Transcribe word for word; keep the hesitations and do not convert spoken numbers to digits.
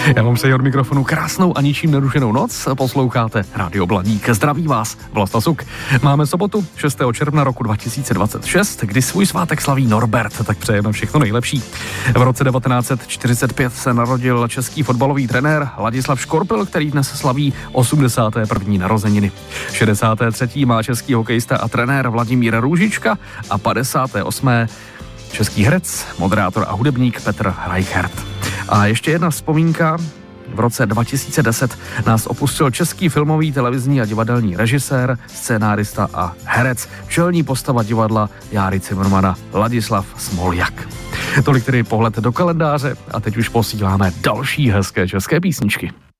Já vám přeji od mikrofonu krásnou a ničím nerušenou noc. Posloucháte Rádio Blaník. Zdraví vás Vlasta Suk. Máme sobotu šestého června roku dva tisíce dvacet šest, kdy svůj svátek slaví Norbert, tak přejeme všechno nejlepší. V roce devatenáct set čtyřicet pět se narodil český fotbalový trenér Ladislav Škorpil, který dnes slaví osmdesáté první narozeniny. šedesáté třetí má český hokejista a trenér Vladimír Růžička a padesáté osmé český herec, moderátor a hudebník Petr Reichert. A ještě jedna vzpomínka. V roce dva tisíce deset nás opustil český filmový, televizní a divadelní režisér, scénárista a herec, čelní postava divadla Járy Cimrmana Ladislav Smoljak. Tolik tedy pohled do kalendáře a teď už posíláme další hezké české písničky.